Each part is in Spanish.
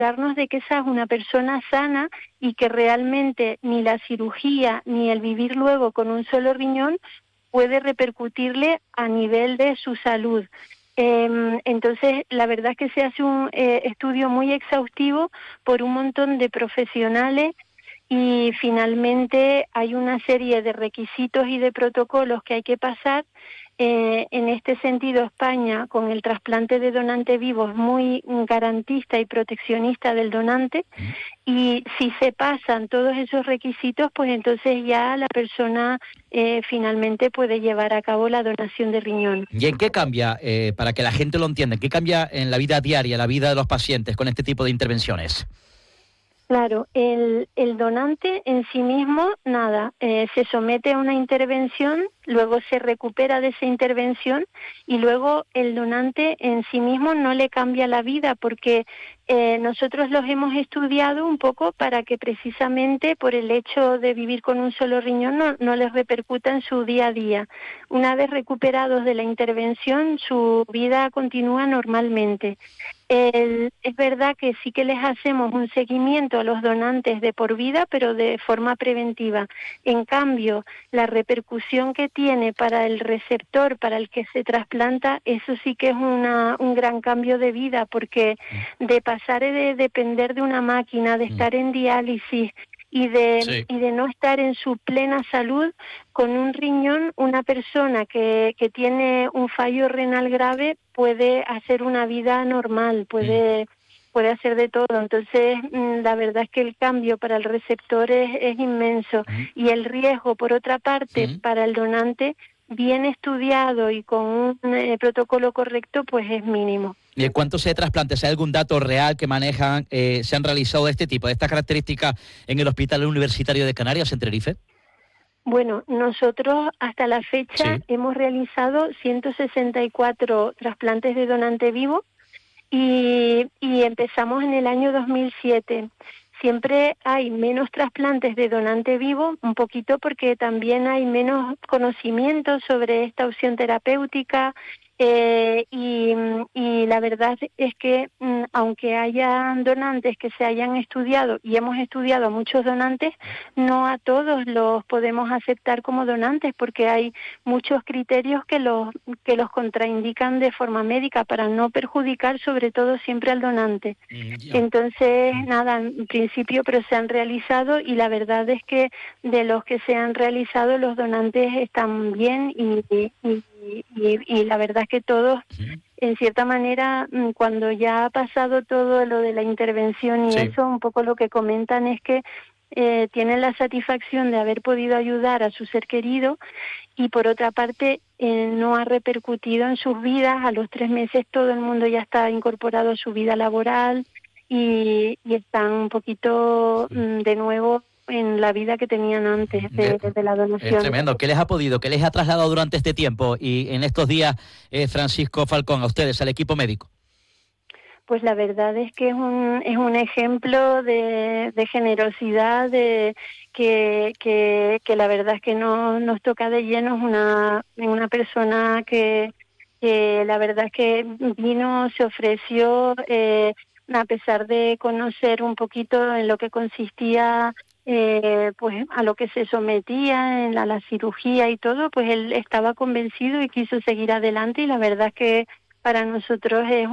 asegurarnos de que esa es una persona sana y que realmente ni la cirugía ni el vivir luego con un solo riñón puede repercutirle a nivel de su salud. Entonces, la verdad es que se hace un estudio muy exhaustivo por un montón de profesionales y finalmente hay una serie de requisitos y de protocolos que hay que pasar. En este sentido, España, con el trasplante de donante vivo, es muy garantista y proteccionista del donante, y si se pasan todos esos requisitos, pues entonces ya la persona finalmente puede llevar a cabo la donación de riñón. ¿Y en qué cambia, para que la gente lo entienda, qué cambia en la vida diaria, la vida de los pacientes con este tipo de intervenciones? Claro, el donante en sí mismo, nada, se somete a una intervención, luego se recupera de esa intervención y luego el donante en sí mismo no le cambia la vida porque nosotros los hemos estudiado un poco para que precisamente por el hecho de vivir con un solo riñón no les repercuta en su día a día. Una vez recuperados de la intervención, su vida continúa normalmente. Es verdad que sí que les hacemos un seguimiento a los donantes de por vida, pero de forma preventiva. En cambio, la repercusión que tiene para el receptor, para el que se trasplanta, eso sí que es un gran cambio de vida, porque de pasar de depender de una máquina, de estar en diálisis y de no estar en su plena salud, con un riñón, una persona que tiene un fallo renal grave puede hacer una vida normal, puede hacer de todo. Entonces, la verdad es que el cambio para el receptor es inmenso. Y el riesgo, por otra parte, para el donante, bien estudiado y con un protocolo correcto, pues es mínimo. ¿Y en cuánto se trasplantes? ¿Hay algún dato real que manejan, se han realizado de este tipo, de estas características en el Hospital Universitario de Canarias, en Tenerife? Bueno, nosotros hasta la fecha hemos realizado 164 trasplantes de donante vivo y empezamos en el año 2007. Siempre hay menos trasplantes de donante vivo, un poquito porque también hay menos conocimiento sobre esta opción terapéutica y la verdad es que aunque haya donantes que se hayan estudiado y hemos estudiado a muchos donantes, no a todos los podemos aceptar como donantes porque hay muchos criterios que los contraindican de forma médica para no perjudicar sobre todo siempre al donante. Entonces, nada, en principio, pero se han realizado y la verdad es que de los que se han realizado los donantes están bien y la verdad es que todos, en cierta manera, cuando ya ha pasado todo lo de la intervención y eso, un poco lo que comentan es que tienen la satisfacción de haber podido ayudar a su ser querido y por otra parte no ha repercutido en sus vidas. A los 3 meses todo el mundo ya está incorporado a su vida laboral y están un poquito de nuevo en la vida que tenían antes de la donación. Es tremendo. ¿Qué les ha trasladado durante este tiempo y en estos días, Francisco Falcón, a ustedes, al equipo médico? Pues la verdad es que es un ejemplo de generosidad, de que la verdad es que no nos toca de lleno. Es una persona que la verdad es que vino, se ofreció, a pesar de conocer un poquito en lo que consistía pues a lo que se sometía en la cirugía y todo, pues él estaba convencido y quiso seguir adelante y la verdad es que para nosotros es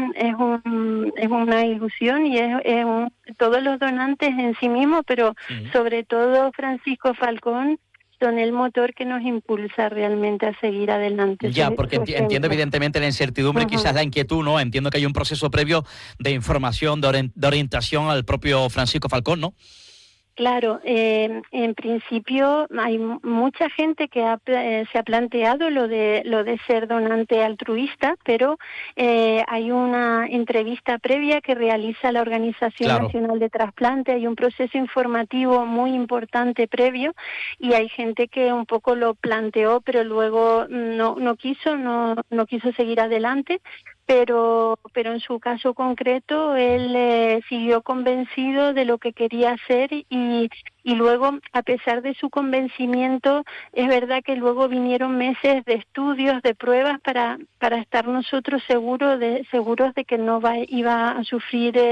una ilusión y todos los donantes en sí mismos, pero sobre todo Francisco Falcón son el motor que nos impulsa realmente a seguir adelante. Ya, porque entiendo evidentemente la incertidumbre, quizás la inquietud, ¿no? Entiendo que hay un proceso previo de información, de orientación al propio Francisco Falcón, ¿no? Claro, en principio hay mucha gente que se ha planteado lo de ser donante altruista, pero hay una entrevista previa que realiza la Organización Nacional de Trasplante, hay un proceso informativo muy importante previo y hay gente que un poco lo planteó, pero luego no quiso seguir adelante. Pero en su caso concreto él siguió convencido de lo que quería hacer y luego, a pesar de su convencimiento, es verdad que luego vinieron meses de estudios, de pruebas para estar nosotros seguros de que no iba a sufrir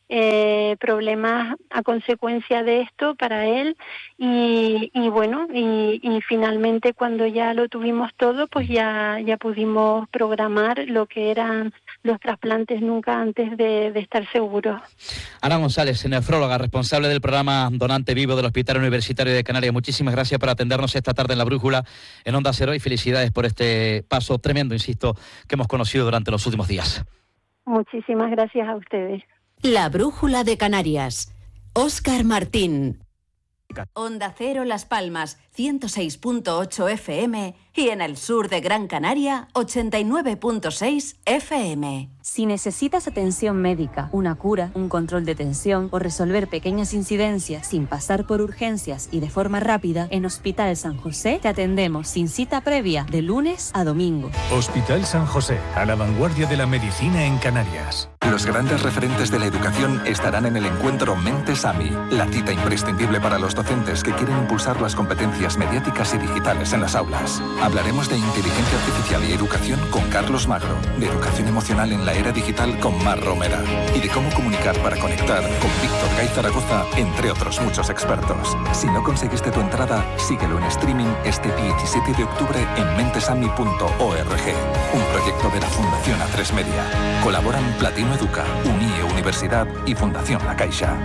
problemas a consecuencia de esto para él y finalmente cuando ya lo tuvimos todo, pues ya pudimos programar lo que eran los trasplantes nunca antes de estar seguros. Ana González, nefróloga, responsable del programa Donante Vivo del Hospital Universitario de Canarias. Muchísimas gracias por atendernos esta tarde en La Brújula, en Onda Cero, y felicidades por este paso tremendo, insisto, que hemos conocido durante los últimos días. Muchísimas gracias a ustedes. La Brújula de Canarias. Óscar Martín. Onda Cero Las Palmas, 106.8 FM y en el sur de Gran Canaria, 89.6 FM. Si necesitas atención médica, una cura, un control de tensión o resolver pequeñas incidencias sin pasar por urgencias y de forma rápida, en Hospital San José te atendemos sin cita previa de lunes a domingo. Hospital San José, a la vanguardia de la medicina en Canarias. Los grandes referentes de la educación estarán en el encuentro Mentes AMI, la cita imprescindible para los docentes que quieren impulsar las competencias mediáticas y digitales en las aulas. Hablaremos de inteligencia artificial y educación con Carlos Magro, de educación emocional en la era digital con Mar Romera y de cómo comunicar para conectar con Víctor Gay Zaragoza, entre otros muchos expertos. Si no conseguiste tu entrada, síguelo en streaming este 17 de octubre en mentesami.org, un proyecto de la Fundación A3 Media. Colaboran Platino Educa, UNIE Universidad y Fundación La Caixa.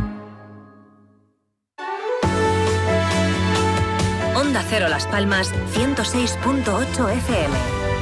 Onda Cero Las Palmas, 106.8 FM.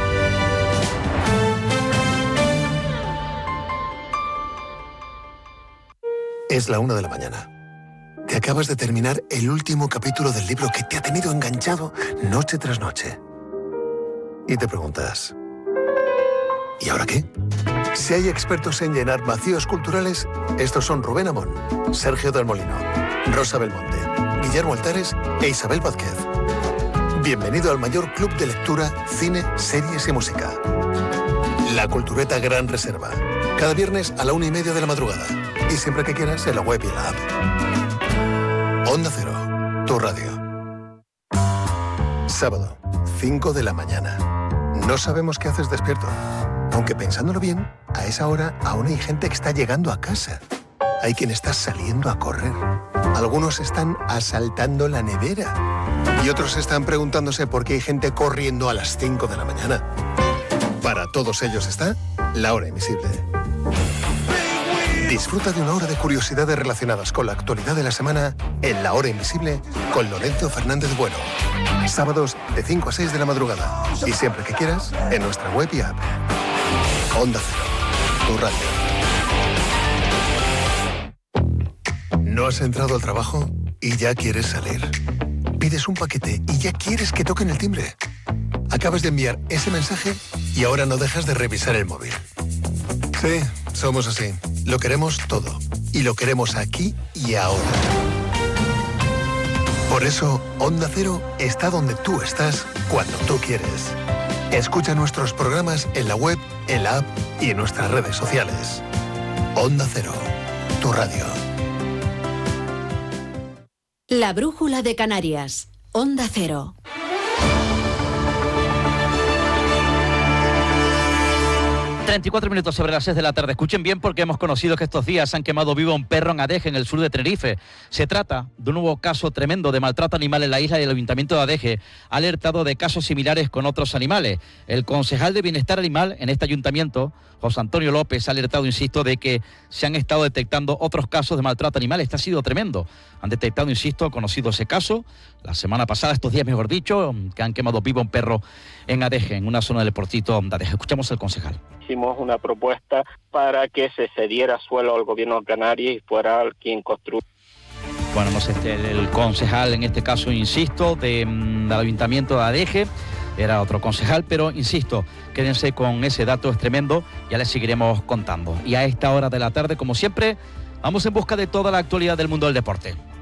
Es la 1 de la mañana. Te acabas de terminar el último capítulo del libro que te ha tenido enganchado noche tras noche. Y te preguntas, ¿y ahora qué? Si hay expertos en llenar vacíos culturales, estos son Rubén Amón, Sergio del Molino, Rosa Belmonte, Guillermo Altares e Isabel Vázquez. Bienvenido al mayor club de lectura, cine, series y música. La Cultureta Gran Reserva. Cada viernes a la 1:30 de la madrugada. Y siempre que quieras en la web y la app. Onda Cero, tu radio. Sábado, 5 de la mañana. No sabemos qué haces despierto. Aunque pensándolo bien, a esa hora aún hay gente que está llegando a casa. Hay quien está saliendo a correr. Algunos están asaltando la nevera. Y otros están preguntándose por qué hay gente corriendo a las 5 de la mañana. Para todos ellos está La Hora Invisible. Disfruta de una hora de curiosidades relacionadas con la actualidad de la semana en La Hora Invisible con Lorenzo Fernández Bueno. Sábados de 5 a 6 de la madrugada. Y siempre que quieras, en nuestra web y app. Onda Cero, tu radio. ¿No has entrado al trabajo y ya quieres salir? Pides un paquete y ya quieres que toquen el timbre. Acabas de enviar ese mensaje y ahora no dejas de revisar el móvil. Sí, somos así. Lo queremos todo. Y lo queremos aquí y ahora. Por eso, Onda Cero está donde tú estás cuando tú quieres. Escucha nuestros programas en la web, en la app y en nuestras redes sociales. Onda Cero, tu radio. La Brújula de Canarias. Onda Cero. ...34 sobre las 6 de la tarde. Escuchen bien porque hemos conocido que estos días han quemado vivo a un perro en Adeje, en el sur de Tenerife. Se trata de un nuevo caso tremendo de maltrato animal en la isla y el Ayuntamiento de Adeje ha alertado de casos similares con otros animales. El concejal de Bienestar Animal en este ayuntamiento, José Antonio López, ha alertado, insisto, de que se han estado detectando otros casos de maltrato animal. Este ha sido tremendo. Han detectado, insisto, conocido ese caso la semana pasada, estos días mejor dicho, que han quemado vivo a un perro en Adeje, en una zona del portito de Adeje. Escuchamos al concejal. Hicimos una propuesta para que se cediera suelo al gobierno de Canarias y fuera quien construya. Bueno, no sé, el concejal en este caso, insisto, del Ayuntamiento de Adeje, era otro concejal, pero insisto, quédense con ese dato, es tremendo, ya les seguiremos contando. Y a esta hora de la tarde, como siempre, vamos en busca de toda la actualidad del mundo del deporte.